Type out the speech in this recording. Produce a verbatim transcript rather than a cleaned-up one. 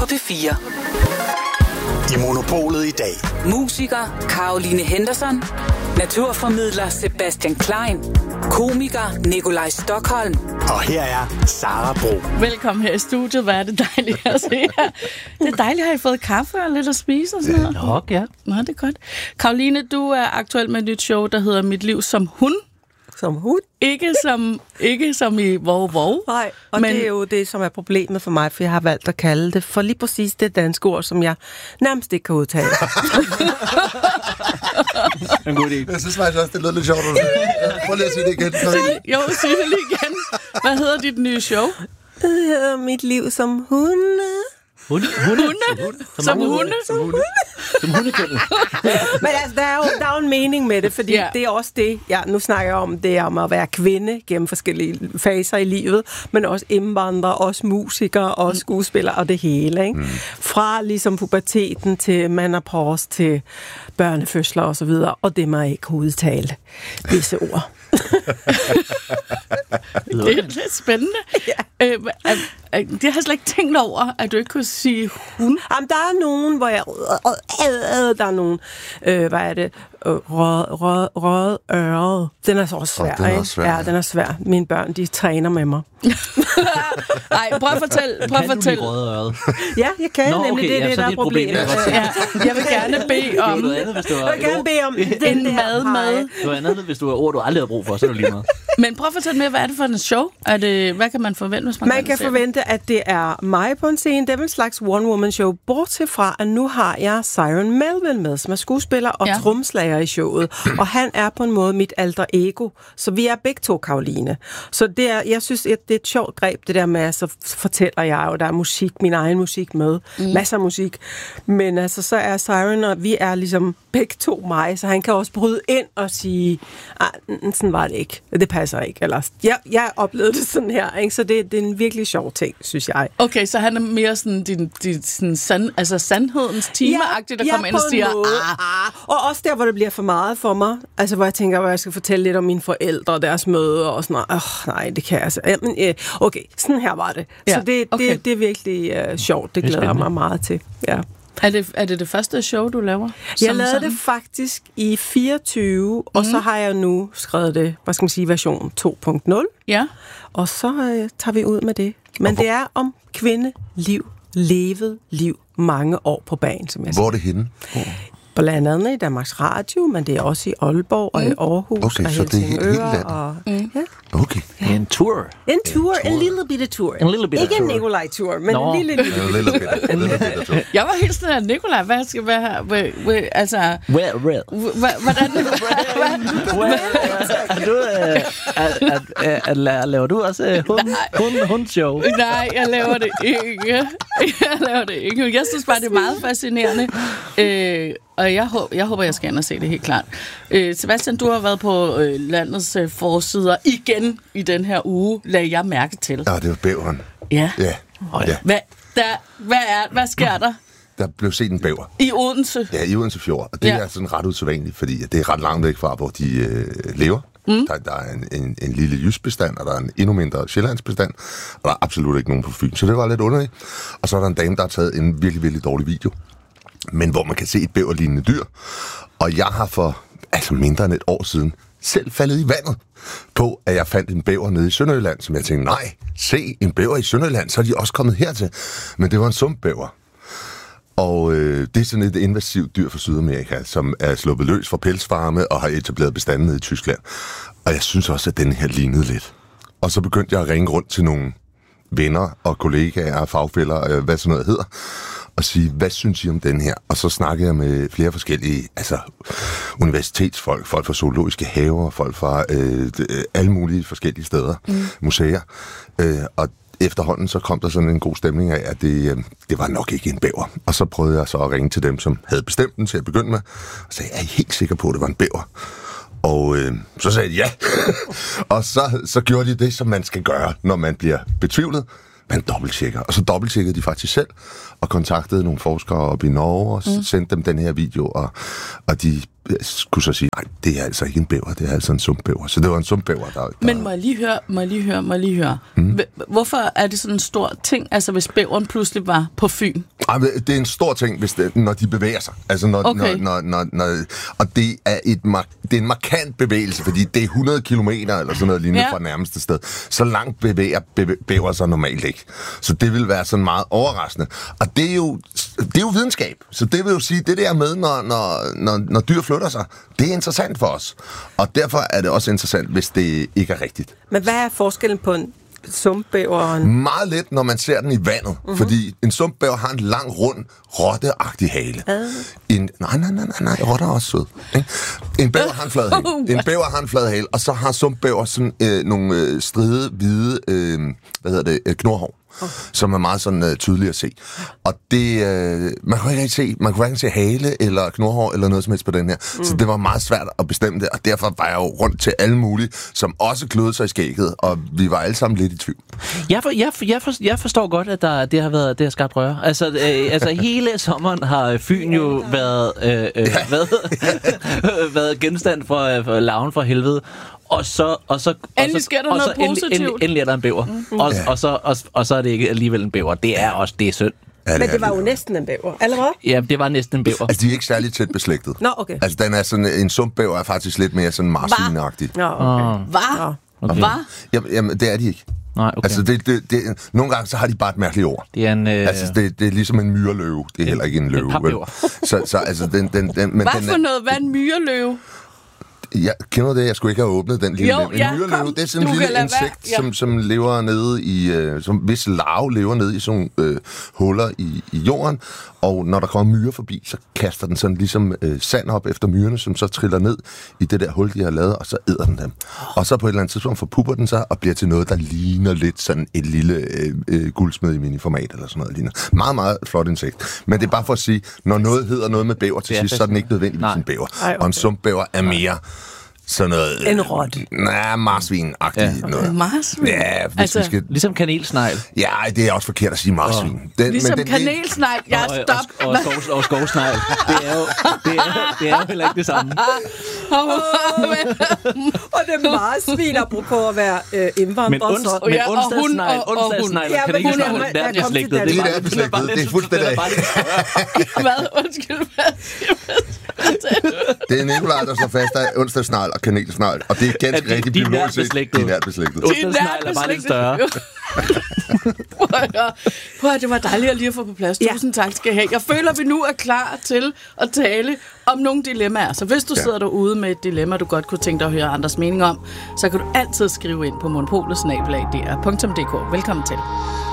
på P fire. I Monopolet i dag. Musiker Caroline Henderson. Naturformidler Sebastian Klein. Komiker Nikolaj Stokholm. Og her er Sara Bro. Velkommen her i studiet. Hvor er det dejligt at se jer. Det er dejligt, at I fået kaffe og lidt at spise og sådan noget. Nok, ja. Nå, det er godt. Caroline, du er aktuel med et nyt show, der hedder Mit liv som hund. Som hund? Ikke som, ikke som i vov, vov. Nej, og men... det er jo det, som er problemet for mig, for jeg har valgt at kalde det for lige præcis det danske ord, som jeg nærmest ikke kan udtale. En god idé. Jeg synes faktisk også, det lød lidt sjovt. Prøv lige at sige det igen. Jo, sig det lige igen. Hvad hedder dit nye show? Det hedder Mit liv som hunde. Hunde? Hunde? Hunde? Som hunde? Som hunde? Som hundekønnet. Men altså, der er, jo, der er jo en mening med det, fordi ja. det er også det, ja, nu snakker jeg om, det er om at være kvinde gennem forskellige faser i livet, men også indvandrere, også musikere, også skuespillere og det hele, ikke? Mm. Fra ligesom puberteten til menopause til børnefødsler og så videre, og det må jeg ikke udtale disse ord. Det er lidt spændende. Ja. Øh, det har jeg slet ikke tænkt over, at du ikke kunne sige hund. Jamen, der er nogen, hvor jeg... Der er nogen... Øh, hvad er det? Rød, rød, rød øret. Den er så også svær, oh, den er ikke? svær. Ja, den er svær. Mine børn, de træner med mig. Nej, prøv at fortælle. Prøv at fortælle. Kan du lide røde øret? Ja, jeg kan Nå, nemlig. okay, Det er ja, det, der er problemet. problem. Ja, jeg vil gerne bede om... Det andet, hvis du jeg vil gerne bede om den en der mad med. Det var andet, hvis du har ord, du aldrig har brug for, så er du lige meget. Men prøv at fortælle mere, hvad er det for en show? Er det, hvad kan man forvente, hvis man Man kan forvente, at det er mig på en scene. Det er vel en slags one-woman-show. Bortset fra, at nu har jeg Siren Melvin med, som er skuespiller og ja. tromslager i showet. Og han er på en måde mit alter ego. Så vi er begge to Caroline. Så det er, jeg synes, det er et sjovt greb, det der med, at så fortæller jeg jo, der er musik, min egen musik med. Mm. Masser af musik. Men altså, så er Siren, og vi er ligesom begge to mig, så han kan også bryde ind og sige, sådan var det ikke. Det passer ikke. Eller, jeg, jeg oplevede det sådan her, ikke? Så det, det er en virkelig sjov ting, synes jeg. Okay, så han er mere sådan, din, din sådan sand, altså sandhedens timeagtigt, der ja, kommer ind og siger, ah. ah. Og også der, hvor det bliver for meget for mig. Altså, hvor jeg tænker, hvor jeg skal fortælle lidt om mine forældre og deres møder og sådan noget. Åh, nej, det kan jeg altså. Jamen, øh, okay, sådan her var det. Ja, så det, okay. det, det er virkelig uh, sjovt. Det, det glæder jeg mig meget til. Ja. Er det, er det det første show, du laver? Jeg lavede sådan? det faktisk i fireogtyve, mm. og så har jeg nu skrevet det, hvad skal man sige, version to punkt nul. Ja. Og så øh, tager vi ud med det. Men det er om kvindeliv, levet liv, mange år på banen, som jeg siger. Hvor er det henne? Oh. Blandt andet i Danmarks Radio, men det er også i Aalborg og mm. i Aarhus okay, og Helsingør. Og, mm. ja. Okay. Ja. En tur. En tur, en lille bitte tur. En lille bitte Ikke tur. en Nikolaj-tur, men Nå. en lille bitte En lille bitte, en lille bitte tur. Jeg var helt sådan her, Nikolaj, hvad skal være her? Altså... Well, well. Hvordan... Laver du også hundshow? Nej, jeg laver det ikke. Jeg laver det ikke. Jeg synes bare, det er meget fascinerende. Øh, og jeg håber, jeg håber, jeg skal ind og se det helt klart. Øh, Sebastian, du har været på øh, landets øh, forsider igen i den her uge, lagde jeg mærke til. Ja, det var bæveren. Ja. Ja. Oh, ja. Hvad, der, hvad, er, hvad sker der? Der blev set en bæver. I Odense? Ja, i Odense Fjord. Og det ja. er sådan ret usædvanligt, fordi det er ret langt væk fra, hvor de øh, lever. Mm. Der, der er en, en, en lille jysk bestand, og der er en endnu mindre sjællandsk bestand, og der er absolut ikke nogen på Fyn. Så det var lidt underligt. Og så er der en dame, der har taget en virkelig, virkelig dårlig video, men hvor man kan se et bæverlignende dyr. Og jeg har for altså mindre end et år siden selv faldet i vandet på, at jeg fandt en bæver nede i Sønderjylland, som jeg tænkte, nej, se en bæver i Sønderjylland, så er de også kommet hertil. Men det var en sumpbæver. Og øh, det er sådan et invasivt dyr fra Sydamerika, som er sluppet løs fra pelsfarme og har etableret bestanden nede i Tyskland. Og jeg synes også, at den her lignede lidt. Og så begyndte jeg at ringe rundt til nogle venner og kollegaer og fagfæller, øh, hvad sådan noget hedder, og sige, hvad synes I om den her? Og så snakkede jeg med flere forskellige, altså universitetsfolk, folk fra zoologiske haver, folk fra øh, alle mulige forskellige steder, mm. museer. Øh, og efterhånden så kom der sådan en god stemning af, at det, øh, det var nok ikke en bæver. Og så prøvede jeg så at ringe til dem, som havde bestemt den til at begynde med, og sagde, er I helt sikker på, at det var en bæver? Og øh, så sagde de ja. Og så, så gjorde de det, som man skal gøre, når man bliver betvivlet. Man dobbelttjekker. Og så dobbelttjekkede de faktisk selv, og kontaktede nogle forskere op i Norge, og mm. sendte dem den her video, og, og de skulle så sige, nej, det er altså ikke en bæver, det er altså en sumpbæver. Så det var en sumpbæver, der... der... Men må jeg lige høre, må jeg lige høre, må jeg lige høre. Mm. Hvorfor er det sådan en stor ting, altså hvis bæveren pludselig var på Fyn? Det er en stor ting, hvis det, når de bevæger sig. Altså når, Okay. når, når, når, når, og det er, et, det er en markant bevægelse, fordi det er hundrede kilometer eller sådan noget lignende Ja. fra nærmeste sted. Så langt bevæger bevæ- bæver sig normalt ikke. Så det vil være sådan meget overraskende. Og det er jo, det er jo videnskab. Så det vil jo sige, det der med, når, når, når, når dyr flytter sig, det er interessant for os. Og derfor er det også interessant, hvis det ikke er rigtigt. Men hvad er forskellen på en sumpbæver og en... Meget let, når man ser den i vandet. Mm-hmm. Fordi en sumpbæver har en lang, rund, rotteagtig hale. Uh. En, nej, nej, nej, nej, nej, rotter er også sød. Ikke? En bæver har en flad hale. En bæver har en flad hale, og så har sumpbæver sådan øh, nogle øh, stride, hvide, øh, hvad hedder det, øh, knurhår. Oh. Som er meget sådan uh, tydeligt at se. Og det, uh, man kunne ikke se, man kunne hverken se hale eller knurhår eller noget som helst på den her. Mm. Så det var meget svært at bestemme det, og derfor var jeg jo rundt til alle mulige, som også kløede sig i skægget, og vi var alle sammen lidt i tvivl. Jeg, for, jeg, jeg, for, jeg forstår godt, at der, det har været det har skabt røre. Altså, øh, altså hele sommeren har Fyn jo været, øh, øh, ja. været, været genstand for, øh, for larven for helvede. Og så, og så, endelig og så, sker der og så noget endelig, positivt. endelig, endelig er der en bæver. Mm. Og, Ja. og, så, og, og så er det ikke alligevel en bæver. Det er også, det er synd. Ja, Men det var er jo næsten en bæver, eller hvad? Ja, det var næsten en bæver. Altså, de er ikke særlig tæt beslægtet. Nå, okay. Altså, den er sådan, en sumpbæver er faktisk lidt mere sådan marsvinagtig. Nå, okay. Hvad? Okay. Hvad? Jamen, jamen, det er de ikke. Nej, okay. Altså, det, det, det, nogle gange så har de bare et mærkeligt ord. Det er en... Øh, Altså, det, det er ligesom en myreløve. Det er heller ikke en løve. vel? papbæver. Så, så altså, den, den, den, men Hvad den for er, noget? Hvad er en myreløve? Jeg kender det, jeg skulle ikke have åbnet den lille Jo, lem. En ja, myreløve, kom. det er sådan Du en kan lille lade være. insekt, Ja. som, som lever nede i, øh, som hvis larve lever nede i sådan øh, huller i, i jorden, og når der kommer myrer forbi, så kaster den sådan ligesom øh, sand op efter myrerne, som så triller ned i det der hul, de har lavet, og så æder den dem. Og så på et eller andet tidspunkt forpupper den sig og bliver til noget, der ligner lidt sådan et lille øh, øh, guldsmed i miniformat eller sådan noget. Ligner. Meget, meget flot insekt. Men det er bare for at sige, når noget hedder noget med bæver til Det er sidst, så er den ikke nødvendigvis Nej. en bæver. Ej, okay. Og en sumpbæver er mere sådan noget... En rotte. Nej, marsvin-agtigt Ja. noget. Marsvin? Ja, hvis Altså- vi skal... Ligesom kanelsnegl. Ja, det er også forkert at sige marsvin. Den, Ligesom den- kanelsnegl. Ja, og, stop. og, og, skov, og skovsnegl. Det er jo, det er, det er jo heller ikke det samme. Og det er meget svin, apropos at være øh, indvandrer. Men, ons, så. men Ja, og hund onsdagssnegl, og- og hund. onsdagssnegl Ja, og men kanelsnegl, hun er- der er der kom til beslægtet. Danmark. Det er beslægtet. Det er fuldstændig- Det er bare lidt større. Hvad? Undskyld, hvad? Det er Nikolaj, der slår fast, at onsdagsnegl og kanelsnegl, og det er ganske At de- rigtigt de er nært biologisk set. beslægtet. De er nært beslægtet. Onsdagssnegl er bare lidt større. Prøv at det var dejligt at lige at få på plads. Ja. Tusind tak skal I have. Jeg føler, at vi nu er klar til at tale om nogle dilemmaer. Så hvis du Ja. sidder derude med et dilemma, du godt kunne tænke dig at høre andres mening om, så kan du altid skrive ind på monopolet snabel-a d r punktum d k. Velkommen til.